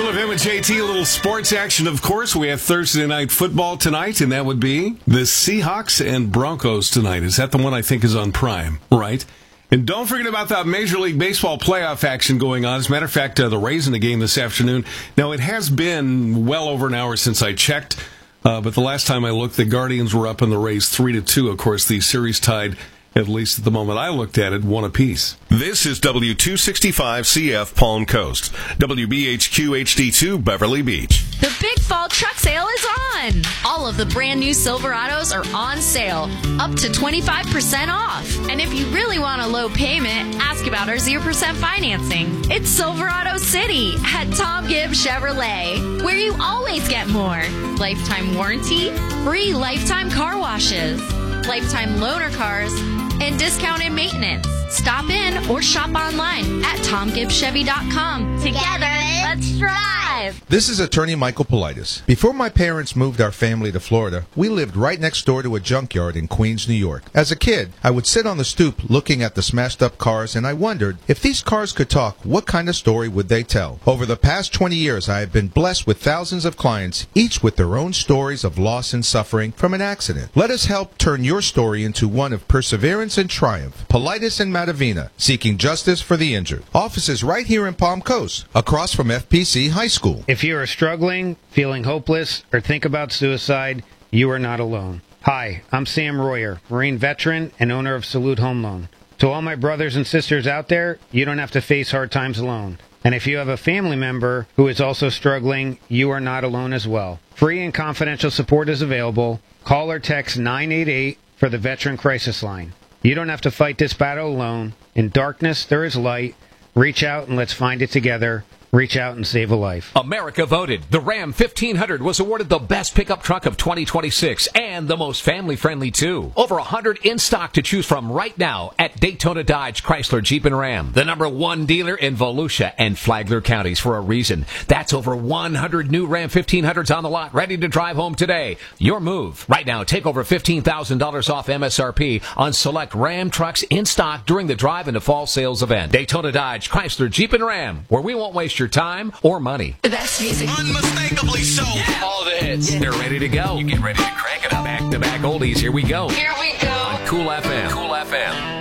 Cool FM and JT, a little sports action, of course. We have Thursday night football tonight, and that would be the Seahawks and Broncos tonight. Is that the one I think is on Prime, right? And don't forget about that Major League Baseball playoff action going on. As a matter of fact, the Rays in the game this afternoon. Now, it has been well over an hour since I checked, but the last time I looked, the Guardians were up in the Rays 3-2. Of course, the series tied, at least at the moment I looked at it, 1 apiece. This is W265CF Palm Coast, WBHQ HD2 Beverly Beach. The Big Fall Truck Sale is on! All of the brand new Silverados are on sale, up to 25% off. And if you really want a low payment, ask about our 0% financing. It's Silverado City at Tom Gibbs Chevrolet, where you always get more. Lifetime warranty, free lifetime car washes, lifetime loaner cars, and discounted maintenance. Stop in or shop online at TomGibbsChevy.com. Together, let's drive! This is attorney Michael Politis. Before my parents moved our family to Florida, we lived right next door to a junkyard in Queens, New York. As a kid, I would sit on the stoop looking at the smashed up cars, and I wondered, if these cars could talk, what kind of story would they tell? Over the past 20 years, I have been blessed with thousands of clients, each with their own stories of loss and suffering from an accident. Let us help turn your story into one of perseverance and triumph. Politis and Matavina, seeking justice for the injured. Offices right here in Palm Coast, across from FPC High School. If you are struggling, feeling hopeless, or think about suicide, you are not alone. Hi, I'm Sam Royer, Marine veteran and owner of Salute Home Loan. To all my brothers and sisters out there, you don't have to face hard times alone. And if you have a family member who is also struggling, you are not alone as well. Free and confidential support is available. Call or text 988 for the Veteran Crisis Line. You don't have to fight this battle alone. In darkness, there is light. Reach out and let's find it together. Reach out and save a life. America voted. The Ram 1500 was awarded the best pickup truck of 2026 and the most family-friendly, too. Over 100 in stock to choose from right now at Daytona Dodge, Chrysler, Jeep, and Ram. The #1 dealer in Volusia and Flagler counties for a reason. That's over 100 new Ram 1500s on the lot, ready to drive home today. Your move. Right now, take over $15,000 off MSRP on select Ram trucks in stock during the drive into fall sales event. Daytona Dodge, Chrysler, Jeep, and Ram, where we won't waste your time or money. The best music. Unmistakably so. Yeah. All the hits. They're ready to go. You get ready to crank it up. Back-to-back oldies. Here we go. Here we go. On Cool FM. Cool FM.